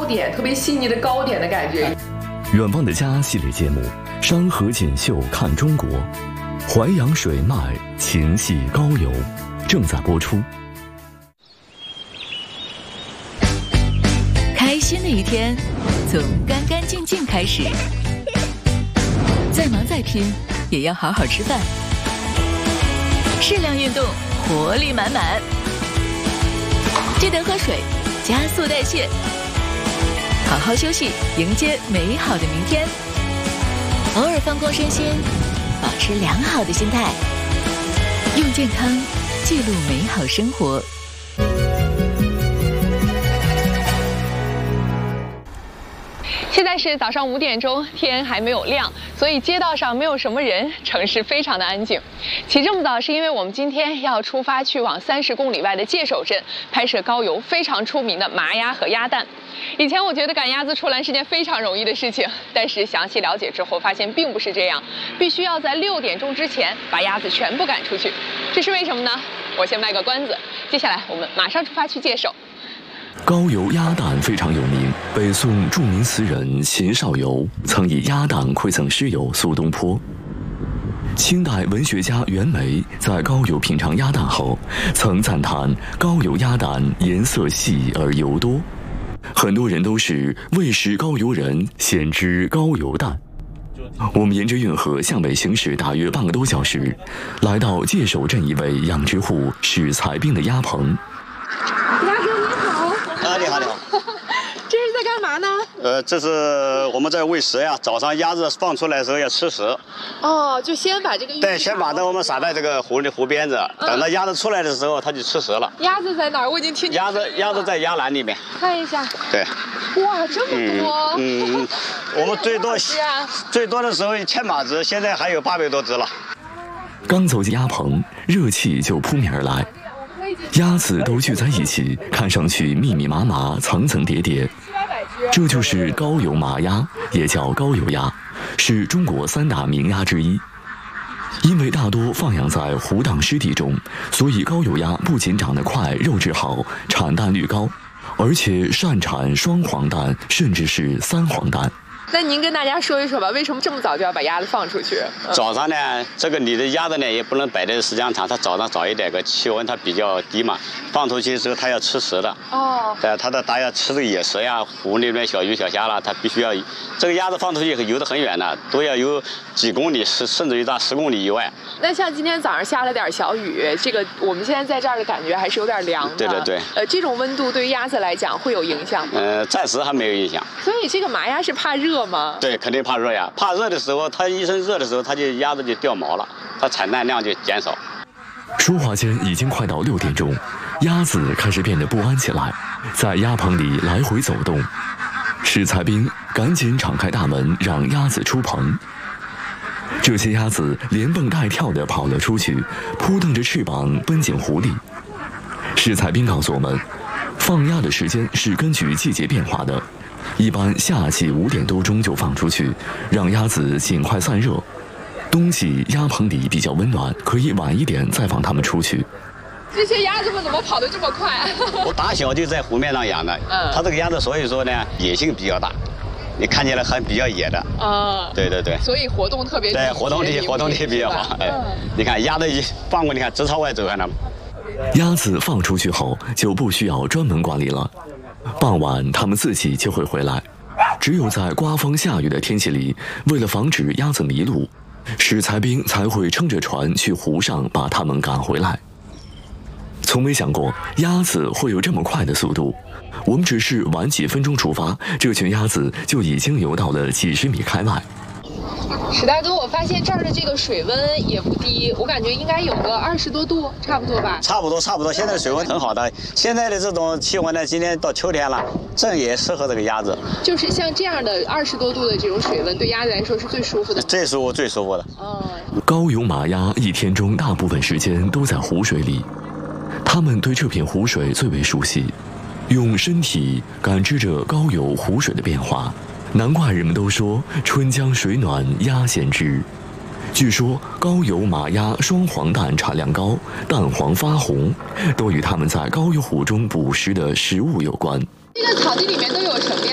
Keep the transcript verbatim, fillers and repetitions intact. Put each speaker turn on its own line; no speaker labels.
点，特别细腻的糕点的感觉。
远望的家系列节目，山河锦绣看中国，淮扬水脉情系高邮，正在播出。
开心的一天，从干干净净开始。再忙再拼，也要好好吃饭。适量运动，活力满满。记得喝水，加速代谢。好好休息，迎接美好的明天。偶尔放空身心，保持良好的心态，用健康记录美好生活。
现在是早上五点钟，天还没有亮，所以街道上没有什么人，城市非常的安静。起这么早是因为我们今天要出发去往三十公里外的界首镇拍摄高邮非常出名的麻鸭和鸭蛋。以前我觉得赶鸭子出栏是件非常容易的事情，但是详细了解之后发现并不是这样，必须要在六点钟之前把鸭子全部赶出去。这是为什么呢？我先卖个关子，接下来我们马上出发去界首。
高邮鸭蛋非常有名，北宋著名词人秦少游曾以鸭蛋馈赠诗友苏东坡。清代文学家袁枚在高邮品尝鸭蛋后，曾赞叹高邮鸭蛋颜色细而油多。很多人都是未识高邮人，先知高邮蛋。我们沿着运河向北行驶大约半个多小时，来到界首镇一位养殖户史才兵的鸭棚。
啊，你好，你好。
这是在干嘛呢？
呃，这是我们在喂食呀。早上鸭子放出来的时候要吃食。
哦，就先把这个
对，先把它我们撒在这个湖里湖边子，嗯、等到鸭子出来的时候，它就吃食了。
鸭子在哪儿？我已经听见。
鸭子，鸭子在鸭栏里面。
看一下。
对。
哇，这么多。
嗯嗯，我们最多
啊、
最多的时候一千把只，现在还有八百多只了。
刚走进鸭棚，热气就扑面而来。鸭子都聚在一起，看上去密密麻麻、层层叠叠。这就是高邮麻鸭，也叫高邮鸭，是中国三大名鸭之一。因为大多放养在湖荡湿地中，所以高邮鸭不仅长得快、肉质好、产蛋率高，而且擅产双黄蛋，甚至是三黄蛋。
那您跟大家说一说吧，为什么这么早就要把鸭子放出去？
嗯、早上呢，这个你的鸭子呢也不能摆在时间长，它早上早一点，个气温它比较低嘛，放出去的时候它要吃食的。哦。对，它的它要吃这个野食呀，湖里面小鱼小虾啦，它必须要。这个鸭子放出去游得很远的，都要游几公里，甚甚至于到十公里以外。
那像今天早上下了点小雨，这个我们现在在这儿的感觉还是有点凉的。
对对对。
呃，这种温度对于鸭子来讲会有影响吗？
呃，暂时还没有影响。
所以这个麻鸭是怕热吗？
对，肯定怕热呀。怕热的时候，它一身热的时候，它就鸭子就掉毛了，它产蛋量就减少。
说话间已经快到六点钟，鸭子开始变得不安起来，在鸭棚里来回走动。史才兵赶紧敞开大门，让鸭子出棚。这些鸭子连蹦带跳地跑了出去，扑腾着翅膀奔进湖里。史才兵告诉我们，放鸭的时间是根据季节变化的。一般夏季五点多钟就放出去，让鸭子尽快散热。冬季鸭棚里比较温暖，可以晚一点再放它们出去。
这些鸭子们怎么跑得这么快？
我打小就在湖面上养的，嗯，它这个鸭子所以说呢野性比较大，你看起来还比较野的。啊，对对对。
所以活动特别
对，活动力活动力比较好。哎，你看鸭子一放过，你看直朝外走，看到吗？
鸭子放出去后就不需要专门管理了。傍晚，它们自己就会回来。只有在刮风下雨的天气里，为了防止鸭子迷路，史才兵才会撑着船去湖上把它们赶回来。从没想过鸭子会有这么快的速度，我们只是晚几分钟出发，这群鸭子就已经游到了几十米开外。
史大哥，我发现这儿的这个水温也不低，我感觉应该有个二十多度，差不多吧？
差不多，差不多。现在水温很好的，现在的这种气温呢，今天到秋天了，正也适合这个鸭子。
就是像这样的二十多度的这种水温，对鸭子来说是最舒服的。
最舒服，最舒服的。
哦。
高邮麻鸭一天中大部分时间都在湖水里，它们对这片湖水最为熟悉，用身体感知着高邮湖水的变化。难怪人们都说春江水暖鸭先知。据说高邮麻鸭双黄蛋产量高，蛋黄发红，都与它们在高邮湖中捕食的食物有关。
这个草地里面都有什么呀？